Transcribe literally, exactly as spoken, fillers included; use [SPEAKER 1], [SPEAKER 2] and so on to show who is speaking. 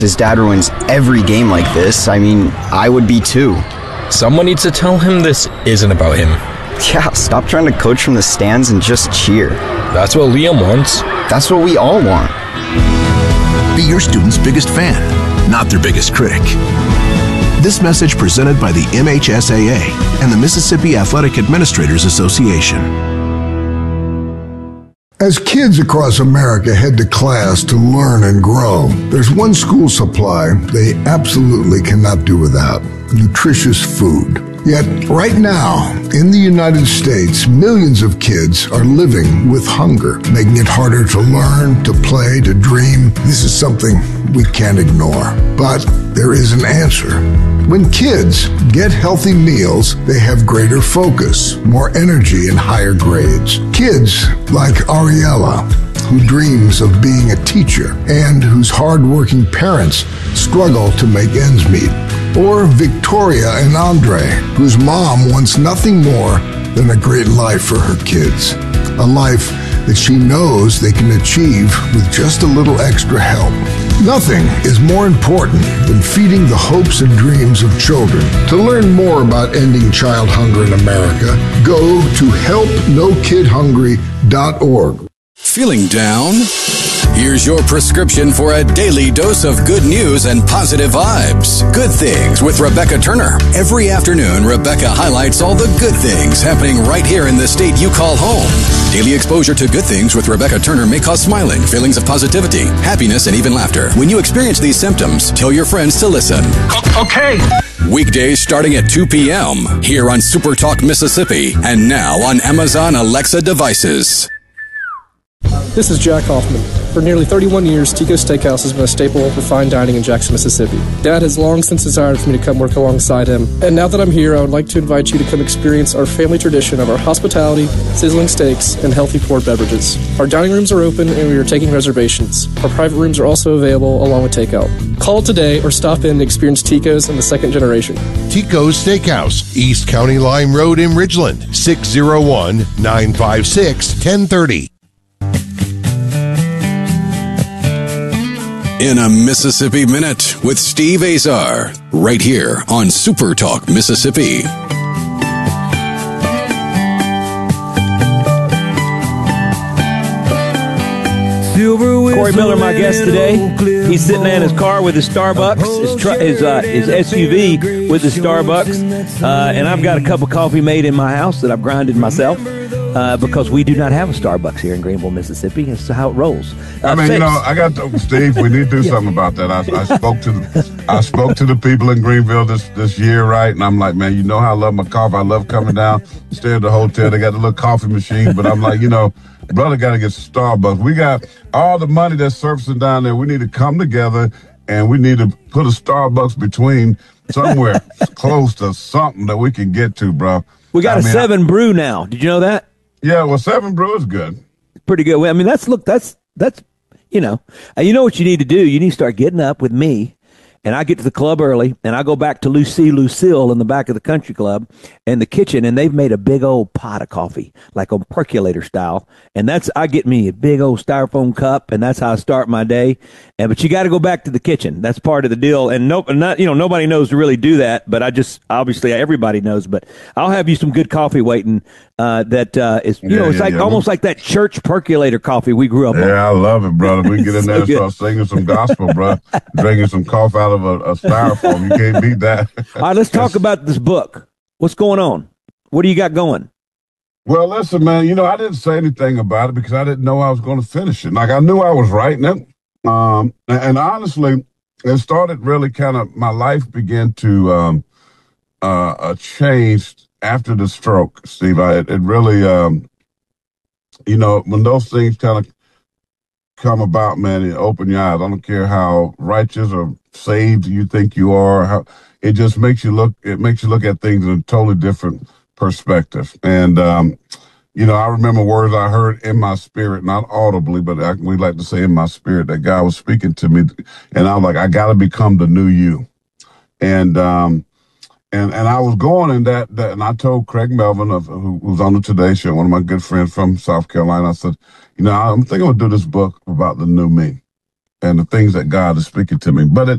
[SPEAKER 1] His dad ruins every game like this. I mean, I would be too.
[SPEAKER 2] Someone needs to tell him this isn't about him.
[SPEAKER 1] Yeah, stop trying to coach from the stands and just cheer.
[SPEAKER 2] That's what Liam wants.
[SPEAKER 1] That's what we all want.
[SPEAKER 3] Be your student's biggest fan, not their biggest critic. This message presented by the M H S A A and the Mississippi Athletic Administrators Association.
[SPEAKER 4] As kids across America head to class to learn and grow, there's one school supply they absolutely cannot do without: nutritious food. Yet, right now, in the United States, millions of kids are living with hunger, making it harder to learn, to play, to dream. This is something we can't ignore. But there is an answer. When kids get healthy meals, they have greater focus, more energy, and higher grades. Kids like Ariella, who dreams of being a teacher and whose hardworking parents struggle to make ends meet. Or Victoria and Andre, whose mom wants nothing more than a great life for her kids. A life that she knows they can achieve with just a little extra help. Nothing is more important than feeding the hopes and dreams of children. To learn more about ending child hunger in America, go to help no kid hungry dot org.
[SPEAKER 5] Feeling down? Here's your prescription for a daily dose of good news and positive vibes. Good Things with Rebecca Turner. Every afternoon, Rebecca highlights all the good things happening right here in the state you call home. Daily exposure to Good Things with Rebecca Turner may cause smiling, feelings of positivity, happiness, and even laughter. When you experience these symptoms, tell your friends to listen.
[SPEAKER 6] Okay.
[SPEAKER 5] Weekdays starting at two p.m. here on Super Talk Mississippi and now on Amazon Alexa devices.
[SPEAKER 7] This is Jack Hoffman. For nearly thirty-one years, Tico's Steakhouse has been a staple for fine dining in Jackson, Mississippi. Dad has long since desired for me to come work alongside him, and now that I'm here, I would like to invite you to come experience our family tradition of our hospitality, sizzling steaks, and healthy poured beverages. Our dining rooms are open, and we are taking reservations. Our private rooms are also available, along with takeout. Call today or stop in to experience Tico's in the second generation.
[SPEAKER 8] Tico's Steakhouse, East County Line Road in Ridgeland, six oh one, nine five six, one oh three oh.
[SPEAKER 5] In a Mississippi Minute with Steve Azar, right here on Super Talk Mississippi.
[SPEAKER 9] Corey Miller, my guest today. He's sitting there in his car with his Starbucks, his tr- his, uh, his S U V with his Starbucks, uh, and I've got a cup of coffee made in my house that I've grinded myself. Uh, because we do not have a Starbucks here in Greenville, Mississippi. It's how it rolls. Uh,
[SPEAKER 10] I mean,
[SPEAKER 9] six.
[SPEAKER 10] you know, I got to, Steve. We need to do yeah. something about that. I, I spoke to the, I spoke to the people in Greenville this this year, right? And I'm like, man, you know how I love my coffee. I love coming down, stay at the hotel. They got the little coffee machine, but I'm like, you know, brother, got to get some Starbucks. We got all the money that's surfacing down there. We need to come together and we need to put a Starbucks between somewhere close to something that we can get to, bro.
[SPEAKER 9] We got
[SPEAKER 10] I
[SPEAKER 9] a
[SPEAKER 10] mean,
[SPEAKER 9] seven I, brew now. Did you know that?
[SPEAKER 10] Yeah, well, seven brew is good.
[SPEAKER 9] Pretty good. I mean, that's, look, that's, that's, you know, uh, you know what you need to do? You need to start getting up with me, and I get to the club early, and I go back to Lucie Lucille in the back of the country club and the kitchen, and they've made a big old pot of coffee, like on percolator style. And that's, I get me a big old styrofoam cup, and that's how I start my day. And, but you got to go back to the kitchen. That's part of the deal. And no, not, you know, nobody knows to really do that, but I just, obviously everybody knows, but I'll have you some good coffee waiting, uh, that, uh, is, you yeah, know, it's yeah, like yeah. almost like that church percolator coffee we grew up
[SPEAKER 10] yeah,
[SPEAKER 9] on.
[SPEAKER 10] Yeah, I love it, brother. We get in there
[SPEAKER 9] so
[SPEAKER 10] and start singing some gospel, bro. Drinking some coffee out of a, a styrofoam. You can't beat that.
[SPEAKER 9] All right, let's talk about this book. What's going on? What do you got going?
[SPEAKER 10] Well, listen, man, you know, I didn't say anything about it because I didn't know I was going to finish it. Like, I knew I was writing it. Um, and, and honestly, it started really kind of, my life began to um, uh, uh, change after the stroke, Steve. I, it, it really, um, you know, when those things kind of come about, man, it open your eyes. I don't care how righteous or saved you think you are. How, it just makes you look, it makes you look at things in a totally different perspective. And, um, you know, I remember words I heard in my spirit, not audibly, but I, we like to say in my spirit, that God was speaking to me. And I was like, I got to become the new you. And, um, and, and I was going in that, that and I told Craig Melvin, of, who, who's on the Today Show, one of my good friends from South Carolina, I said, you know, I'm thinking I'm going to do this book about the new me. and the things that God is speaking to me. But it,